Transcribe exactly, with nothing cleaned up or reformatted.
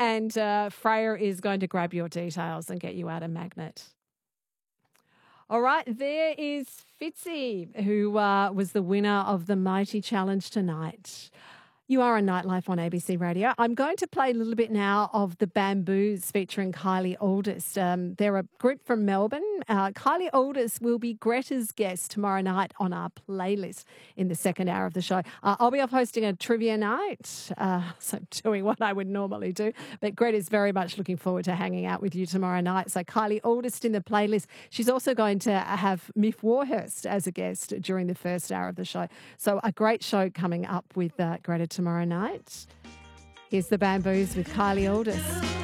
And uh, Freya is going to grab your details and get you out a magnet. All right, there is Fitzy, who uh, was the winner of the Mighty Challenge tonight. You are on Nightlife on A B C Radio. I'm going to play a little bit now of the Bamboos featuring Kylie Aldis. Um, they're a group from Melbourne. Uh, Kylie Aldis will be Greta's guest tomorrow night on our playlist in the second hour of the show. Uh, I'll be off hosting a trivia night, uh, so doing what I would normally do. But Greta's very much looking forward to hanging out with you tomorrow night. So Kylie Aldis in the playlist. She's also going to have Miff Warhurst as a guest during the first hour of the show. So a great show coming up with uh, Greta tomorrow night. Here's the Bamboos with Kylie Aldis.